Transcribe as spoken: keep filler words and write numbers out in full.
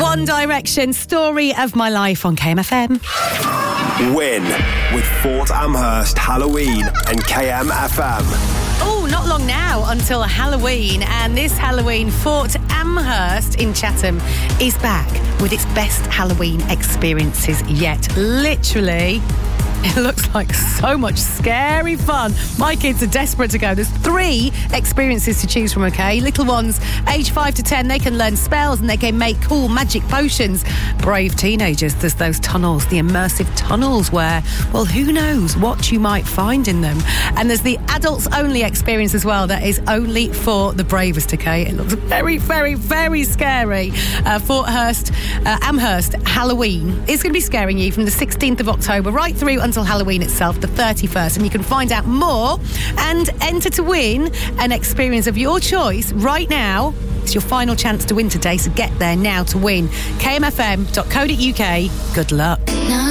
One Direction, Story of My Life on K M F M. Win with Fort Amherst, Halloween and K M F M. Oh, not long now until Halloween, and this Halloween, Fort Amherst in Chatham is back with its best Halloween experiences yet. Literally, it looks like so much scary fun. My kids are desperate to go. There's three experiences to choose from, okay? Little ones, age five to ten, they can learn spells and they can make cool magic potions. Brave teenagers, there's those tunnels, the immersive tunnels where, well, who knows what you might find in them. And there's the adults-only experience as well that is only for the bravest, okay? It looks very, very, very scary. Uh, Fort Hurst, uh, Amherst Halloween is going to be scaring you from the sixteenth of October right through until Halloween itself, the thirty-first, and you can find out more and enter to win an experience of your choice right now. It's your final chance to win today, so get there now to win. K M F M dot co dot U K. Good luck.